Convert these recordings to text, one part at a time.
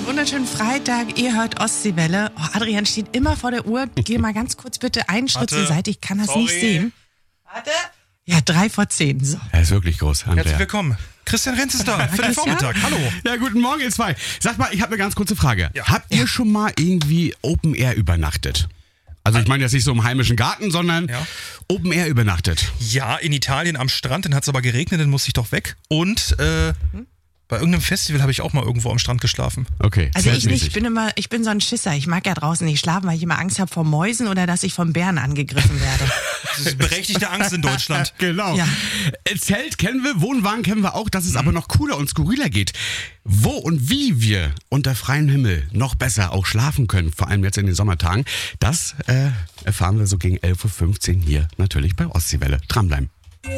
Wunderschönen Freitag, ihr hört Ostseewelle. Oh, Adrian steht immer vor der Uhr. Geh mal ganz kurz bitte einen Schritt zur Seite, ich kann das nicht sehen. Warte. Ja, 9:55. So. Er ist wirklich groß, Andrea. Herzlich willkommen. Christian Renz ist da für den Vormittag. Hallo. Ja, guten Morgen, ihr zwei. Sag mal, ich habe eine ganz kurze Frage. Ja. Habt ihr schon mal irgendwie Open Air übernachtet? Also ich meine jetzt nicht so im heimischen Garten, sondern Open Air übernachtet. Ja, in Italien am Strand, dann hat es aber geregnet, dann musste ich doch weg. Und bei irgendeinem Festival habe ich auch mal irgendwo am Strand geschlafen. Okay. Also ich nicht, ich bin so ein Schisser. Ich mag ja draußen nicht schlafen, weil ich immer Angst habe vor Mäusen oder dass ich vom Bären angegriffen werde. Das ist berechtigte Angst in Deutschland. Genau. Ja. Zelt kennen wir, Wohnwagen kennen wir auch, dass es aber noch cooler und skurriler geht. Wo und wie wir unter freiem Himmel noch besser auch schlafen können, vor allem jetzt in den Sommertagen, das erfahren wir so gegen 11:15 Uhr hier natürlich bei Ostseewelle. Dranbleiben.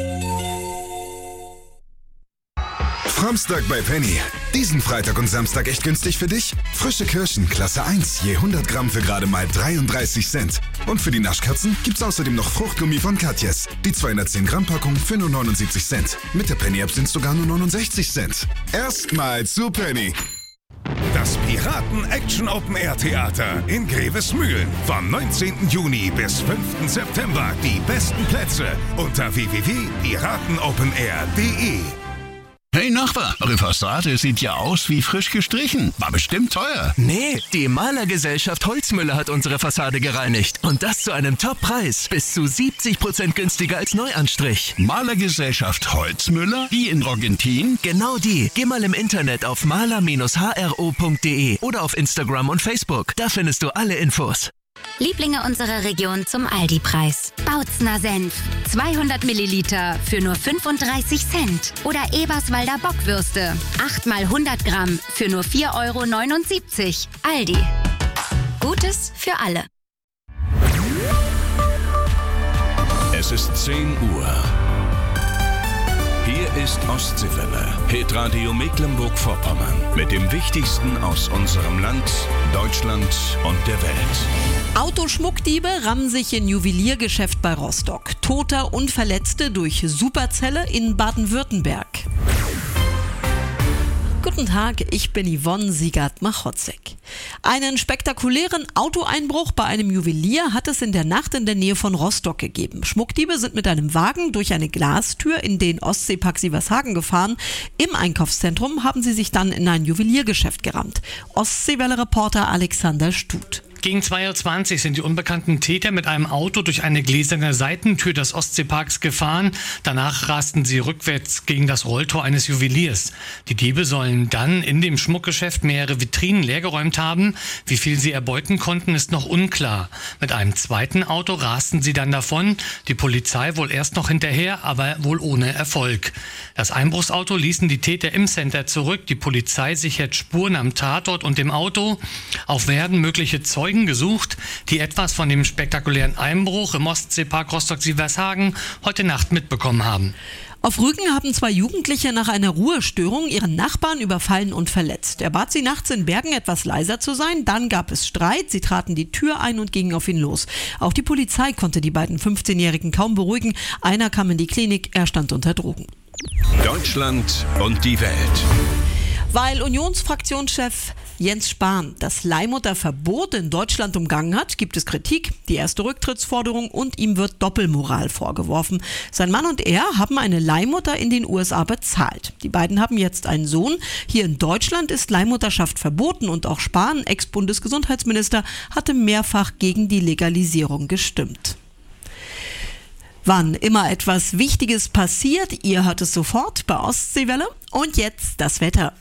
Samstag bei Penny. Diesen Freitag und Samstag echt günstig für dich? Frische Kirschen, Klasse 1, je 100 Gramm für gerade mal 33 Cent. Und für die Naschkatzen gibt's außerdem noch Fruchtgummi von Katjes. Die 210 Gramm Packung für nur 79 Cent. Mit der Penny-App sind's sogar nur 69 Cent. Erstmal zu Penny. Das Piraten-Action-Open-Air-Theater in Grevesmühlen. Vom 19. Juni bis 5. September. Die besten Plätze unter www.piratenopenair.de. Hey Nachbar, eure Fassade sieht ja aus wie frisch gestrichen. War bestimmt teuer. Nee, die Malergesellschaft Holzmüller hat unsere Fassade gereinigt. Und das zu einem Top-Preis. Bis zu 70% günstiger als Neuanstrich. Malergesellschaft Holzmüller? Die in Argentin? Genau die. Geh mal im Internet auf maler-hro.de oder auf Instagram und Facebook. Da findest du alle Infos. Lieblinge unserer Region zum Aldi-Preis. Bautzner Senf. 200 Milliliter für nur 35 Cent. Oder Eberswalder Bockwürste. 8 mal 100 Gramm für nur 4,79 €. Aldi. Gutes für alle. Es ist 10 Uhr. Hier ist Ostseewelle, Hitradio Mecklenburg-Vorpommern. Mit dem Wichtigsten aus unserem Land, Deutschland und der Welt. Autoschmuckdiebe rammen sich in Juweliergeschäft bei Rostock. Toter und Verletzte durch Superzelle in Baden-Württemberg. Guten Tag, ich bin Yvonne Siegert-Machotzek. Einen spektakulären Autoeinbruch bei einem Juwelier hat es in der Nacht in der Nähe von Rostock gegeben. Schmuckdiebe sind mit einem Wagen durch eine Glastür in den Ostseepark Sievershagen gefahren. Im Einkaufszentrum haben sie sich dann in ein Juweliergeschäft gerammt. Ostseewelle-Reporter Alexander Stut. Gegen 2:20 Uhr sind die unbekannten Täter mit einem Auto durch eine gläserne Seitentür des Ostseeparks gefahren. Danach rasten sie rückwärts gegen das Rolltor eines Juweliers. Die Diebe sollen dann in dem Schmuckgeschäft mehrere Vitrinen leergeräumt haben. Wie viel sie erbeuten konnten, ist noch unklar. Mit einem zweiten Auto rasten sie dann davon. Die Polizei wohl erst noch hinterher, aber wohl ohne Erfolg. Das Einbruchsauto ließen die Täter im Center zurück. Die Polizei sichert Spuren am Tatort und dem Auto. Auch werden mögliche Zeugen gesucht, die etwas von dem spektakulären Einbruch im Ostseepark Rostock-Sievershagen heute Nacht mitbekommen haben. Auf Rügen haben 2 Jugendliche nach einer Ruhestörung ihren Nachbarn überfallen und verletzt. Er bat sie nachts in Bergen etwas leiser zu sein, dann gab es Streit, sie traten die Tür ein und gingen auf ihn los. Auch die Polizei konnte die beiden 15-Jährigen kaum beruhigen. Einer kam in die Klinik, er stand unter Drogen. Deutschland und die Welt. Weil Unionsfraktionschef Jens Spahn das Leihmutterverbot in Deutschland umgangen hat, gibt es Kritik, die erste Rücktrittsforderung und ihm wird Doppelmoral vorgeworfen. Sein Mann und er haben eine Leihmutter in den USA bezahlt. Die beiden haben jetzt einen Sohn. Hier in Deutschland ist Leihmutterschaft verboten und auch Spahn, Ex-Bundesgesundheitsminister, hatte mehrfach gegen die Legalisierung gestimmt. Wann immer etwas Wichtiges passiert, ihr hört es sofort bei Ostseewelle. Und jetzt das Wetter.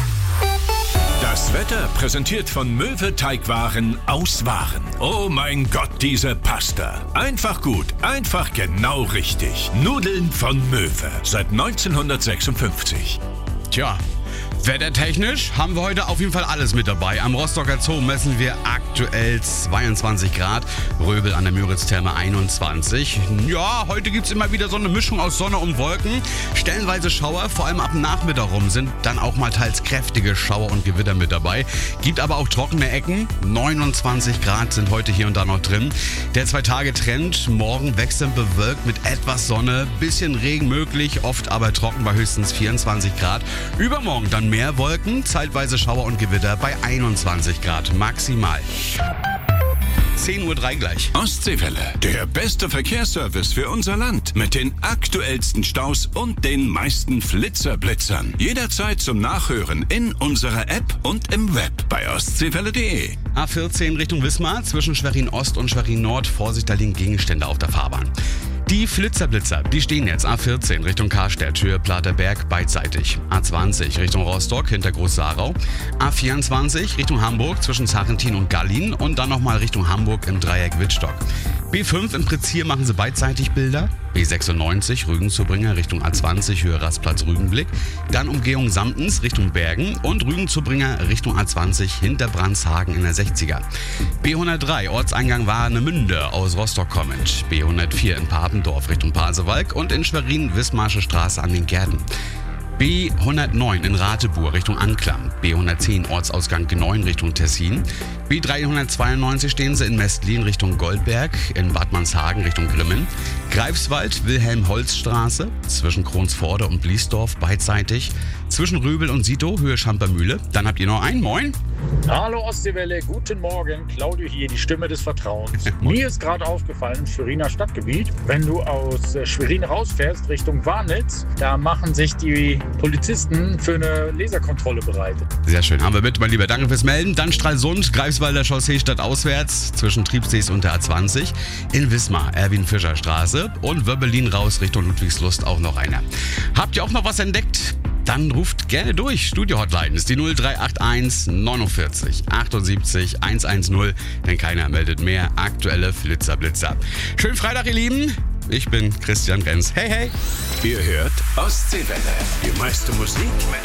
Das Wetter präsentiert von Möwe Teigwaren aus Waren. Oh mein Gott, diese Pasta. Einfach gut, einfach genau richtig. Nudeln von Möwe seit 1956. Tja, wettertechnisch haben wir heute auf jeden Fall alles mit dabei. Am Rostocker Zoo messen wir aktuell 22 Grad. Röbel an der Müritz-Therme 21. Ja, heute gibt es immer wieder so eine Mischung aus Sonne und Wolken. Stellenweise Schauer, vor allem ab Nachmittag rum sind dann auch mal teils kräftige Schauer und Gewitter mit dabei. Gibt aber auch trockene Ecken. 29 Grad sind heute hier und da noch drin. Der 2-Tage-Trend, morgen wechselnd bewölkt mit etwas Sonne. Bisschen Regen möglich, oft aber trocken bei höchstens 24 Grad. Übermorgen dann dann mehr Wolken, zeitweise Schauer und Gewitter bei 21 Grad maximal. 10:03 Uhr gleich. Ostseewelle, der beste Verkehrsservice für unser Land. Mit den aktuellsten Staus und den meisten Flitzerblitzern. Jederzeit zum Nachhören in unserer App und im Web bei ostseewelle.de. A14 Richtung Wismar, zwischen Schwerin Ost und Schwerin Nord. Vorsicht, da liegen Gegenstände auf der Fahrbahn. Die Flitzerblitzer, die stehen jetzt A14 Richtung Karstedt, Höhe Platerberg beidseitig. A20 Richtung Rostock hinter Groß-Sarau. A24 Richtung Hamburg zwischen Sarrentin und Gallin und dann nochmal Richtung Hamburg im Dreieck Wittstock. B5 in Prizier machen sie beidseitig Bilder. B96 Rügen-Zurbringer Richtung A20 Höhe Rastplatz Rügenblick. Dann Umgehung Samtens Richtung Bergen und Rügen-Zurbringer Richtung A20 hinter Brandshagen in der 60er. B103 Ortseingang Warnemünde aus Rostock kommend. B104 in Papendorf Richtung Pasewalk und in Schwerin Wismarsche Straße an den Gärten. B109 in Ratebuhr Richtung Anklam. B110 Ortsausgang G9 Richtung Tessin. B392 stehen sie in Mestlin Richtung Goldberg, in Bad Manshagen Richtung Grimmen. Greifswald Wilhelm-Holz-Straße zwischen Kronsforde und Bliesdorf beidseitig. Zwischen Röbel und Sito Höhe Schampermühle. Dann habt ihr noch einen. Moin. Hallo Ostseewelle, guten Morgen. Claudio hier, die Stimme des Vertrauens. Mir ist gerade aufgefallen, im Schweriner Stadtgebiet, wenn du aus Schwerin rausfährst Richtung Warnitz, da machen sich die Polizisten für eine Laserkontrolle bereit. Sehr schön, haben wir mit, mein Lieber. Danke fürs Melden. Dann Stralsund, Greifswalder Chaussee stadtauswärts zwischen Triebsees und der A20. In Wismar, Erwin-Fischer-Straße und Wöbbelin raus Richtung Ludwigslust auch noch einer. Habt ihr auch noch was entdeckt? Dann ruft gerne durch. Studio-Hotline ist die 0381 49 78 110, denn keiner meldet mehr aktuelle Flitzerblitzer. Schönen Freitag, ihr Lieben. Ich bin Christian Renz. Hey, hey. Ihr hört Ostseewelle. Die meiste Musik